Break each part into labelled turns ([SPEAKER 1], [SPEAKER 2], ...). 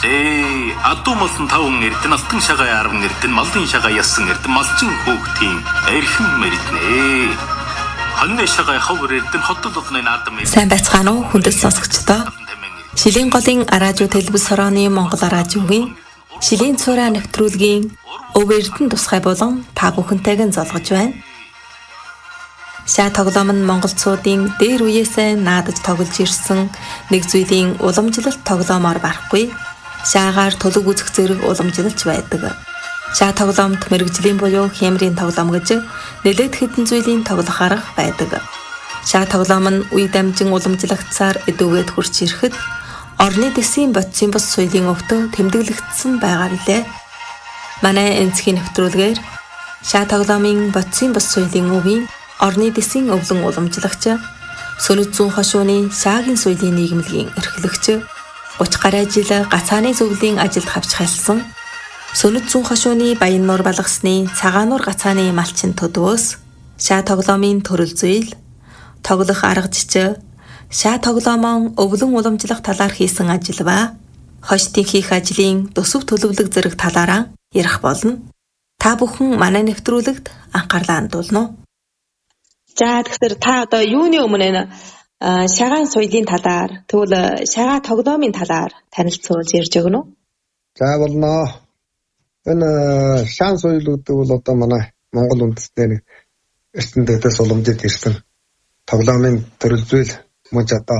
[SPEAKER 1] Адуумалсан таван эрдэн алтан шагаа арван эрдэн малын шагаа ясан эрдэн малчин хөөгтийн эрхэм мэритнэ. Хонны шагаа ховөр эрдэн хотлолгоны наадам.
[SPEAKER 2] Сайн байцгаана уу хүндэт сонсогчдоо. Шилийн голын радио телевиз хорооны Монгол радиогийн Шилийн цораа нэвтрүүлгийн Өв Эрдэнэ тусгай болон та бүхэнтэйг золгож байна. Шаа тоглоом нь монголчуудын дээр үеэсээ наадаж тоглож ирсэн нэг зүйлийн уламжлалт тоглоомоор барахгүй. Шаагаар төлөв үзэх зэрэг уламжлалж байдаг. Шаа тоглоомд мэрэгжлийн буюу хямрын тоглоом гэж нэлээд хэдэн зүйлийн тоглох арга байдаг. Шаа тоглоом нь үе дамжин уламжлагцаар эдүүгээд хурж ирэхэд орны дэсийн бодисын бус соёлын өвтө тэмдэглэгдсэн байгаа билээ. Манай энцгийн нэвтрүүлгээр шаа тоглоомын бодисын бус соёлын өвийн орны дэсийн өвлөн уламжлагч, Сөнөд зүүн хошууны шаагийн соёлын нийгэмлэгийн эрхлэгч, 30 гаруй жил гацааны зөвлөлийн ажилд хавч хайлсан Сөнөд зүүн хошууны Баяннуур балгасны Цагаануур гацааны малчин төдвөөс шаа тоглоомын төрөл зүйл, тоглох арга жишээ, шаа тоглоомон өвлөн уламжлах талаар хийсэн ажил ба хошдын хийх ажлын төсөв төлөвлөг зэрэг талаараа ярих болно. Та бүхэн манай нэвтрүүлэгт анхаарлаа хандуулна уу? За тэгэхээр та одоо юуны өмнө шагаан соёлын талаар тэгвэл шагаа тоглоомын талаар танилцуулж ярьж өгнө үү?
[SPEAKER 3] За болно. Энэ шаан соёл гэдэг бол одоо манай Монгол үндэстний нэг эрдэнэ дэдээс уламжид ирсэн тоглоомын төрөл зүйл мөн ч одоо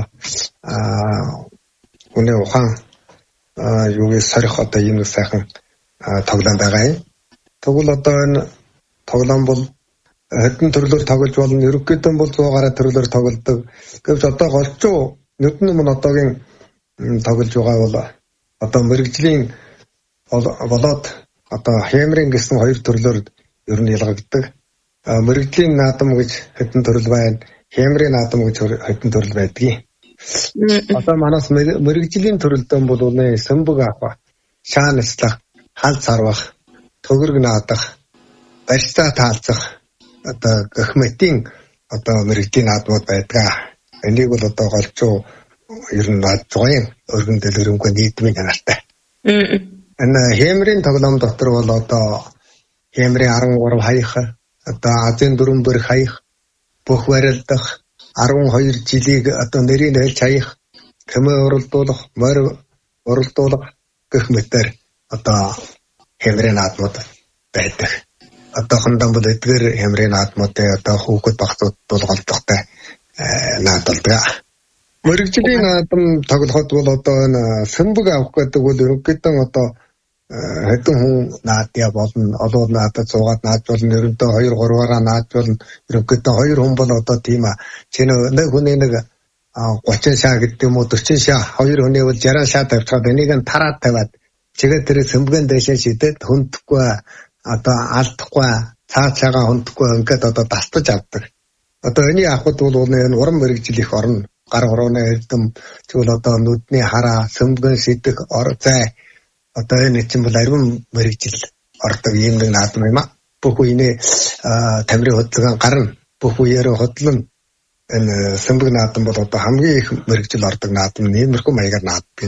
[SPEAKER 3] үнэ ухаан юугийн сорих одоо ийм нэг сайхан тоглоом байгаа юм. Тэгвэл одоо энэ тоглоом бол хэдэн төрлөөр тоглож болно. Ерөнхийдөө бол 100 гаруй төрлөөр тоглодог. Гэвч одоо голчуу нүдэн өмнө одоогийн тоглож байгаа бол одоо мэрэгжлийн болоод одоо хямрын гэсэн хоёр төрлөөр ер нь ялгагддаг. Мэрэгжлийн наадам гэж хэдэн төрөл байна. Хямрын наадам гэж хэдэн төрөл байдгийг. Одоо манаас мэрэгжлийн төрөлдөө бол үнэ сэмбэг авах, шаан эслэх, хал царвах, төгөрг наадах, барьцаа таалцах одоо гахмэтийн одоо мэрэгжлийн наадмууд байдаг. Энийг бол одоо голчуу ер нь зугийн өргөн дэлгэрэнгүй нийтмийн чанартай. Энэ хямрын тоглоом дотор бол одоо хямрын 13 хаях, одоо азийн дөрвөн бэрх хаях, бүх барилдах, 12 жилиг одоо нэрийн хэлж хаях, хэмээ уралдуулах, морь уралдуулах гэх мэтээр одоо хямрын наадмууд байдаг. Одоохондоо бол эдгээр хямрын наадмуудын одоо хүүхэд багцууд бол голдохтой наадалдаг. Мэрэгжлийн наадам тоглоход бол одоо энэ сэмбэг авах гэдэг бол ерөнхийдөө одоо хэдэн хүн наадья болно. Олоо наадад суугаад наадж болно. Ерөнхийдөө 2-3-аараа наадж болно. Ерөнхийдөө 2 хүн бол одоо тийм чинь нэг хүний нэг 30 шаа гэдэг юм уу 40 шаа 2 хүний бол 60 шаа тавьчихад энийг нь тараад тавиад чигээр тэр сэмбэгэн дэшээ шидэд хүндхгүй одоо алдахгүй цаашаага хүндхгүй ингээд одоо дастаж авдаг. Одоо энэ авахд бол энэ уран мэрэгжил их орно. Гар хорооны эрдэм тэгвэл одоо нүдний хараа сэмбэгэн шидэх орзай одоо энэ чинь бол ариун мэрэгжил ордог юм нэг наадам юм а. Бүх үений тамирын хөдөлгөөн гарна. Бүх үеэрээ хөдлөн энэ сэмбэг наадам бол одоо хамгийн их мэрэгжил ордог наадам нэмэрхүү маягаар нааддаг.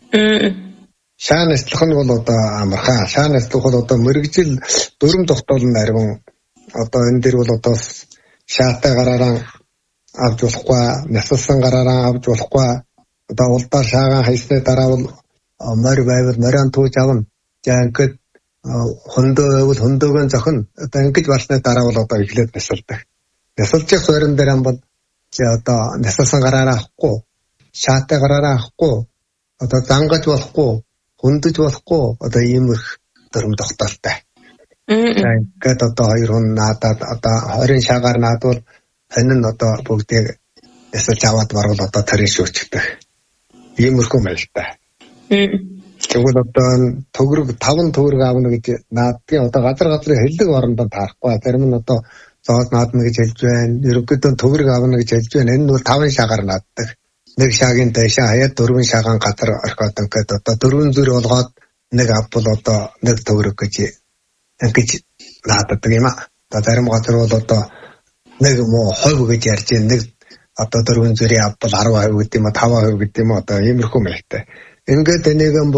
[SPEAKER 3] Шаан эслэх нь бол одоо амархан. Шаан эслэх бол одоо мэрэгжил дүрм тогтоолн ариун одоо энэ дэр бол одоо шаатай гараараа авч болохгүй, насалсан гараараа авч болохгүй. Одоо улдаар шаагаан хайсны дараа бол морь байвал морин тууж авна. За ингээд хөндөө байвал хөндөөгөө зохино. Одоо ингэж болсны дараа бол одоо эхлээд насалдаг. Насалчих суурин дээр бол одоо насалсан гараараа авахгүй, шаатай гараараа авахгүй, одоо зангаж болохгүй, хөндөж болохгүй одоо иймэрх дүрм тогтоолтой. Ингээд одоо 2 хүн наадаад одоо 20 шаагаар наадвал хонин одоо бүгдийг ясалж аваад барвал одоо тарийн шүүчдэг. Иймэрхүү мэлтэй. Тэгвэл одоо төгрөг 5 төгрөг аавна гэж наадгийн одоо газар хэлдэг орондоо таарахгүй. Зарим нь одоо зоос наадна гэж хэлж байна. Ерөнхийдөө төгрөг аавна гэж хэлж байна. Энэ нь бол 5 шаагаар нааддаг. Нэг шаагийн дэшээ хаяад 4 шаагаан газар орхиод ингээд одоо 4 зүр болгоод нэг авбал одоо нэг төгрөг гэж ингэж нааддаг юм а. Одоо зарим газар бол одоо нэг муу хувь гэж ярьж нэг одоо 4 зүрийн авбал 10% гэдэг юм а 5% гэдэг юм а одоо иймэрхүү мэлтэй. Ингээд энийг